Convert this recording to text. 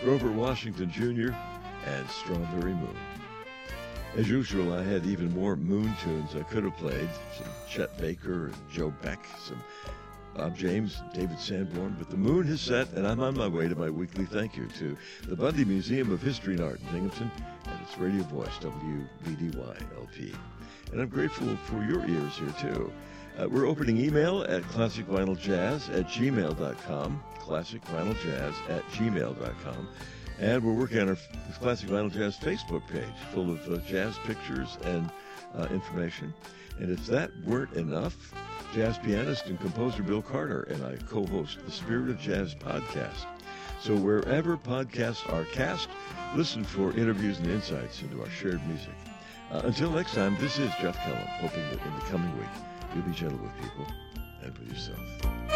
Grover Washington Jr., and Strawberry Moon. As usual, I had even more Moon tunes I could have played. Some Chet Baker and Joe Beck, some Bob James, and David Sanborn. But the moon has set, and I'm on my way to my weekly thank you to the Bundy Museum of History and Art in Binghamton and its radio voice, WBDY-LP. And I'm grateful for your ears here, too. We're opening email at classicvinyljazz@gmail.com, classicvinyljazz@gmail.com. And we're working on our Classic Vinyl Jazz Facebook page full of jazz pictures and information. And if that weren't enough, jazz pianist and composer Bill Carter and I co-host the Spirit of Jazz podcast. So wherever podcasts are cast, listen for interviews and insights into our shared music. Until next time, this is Jeff Kellum, hoping that in the coming week, you'll be gentle with people and with yourself.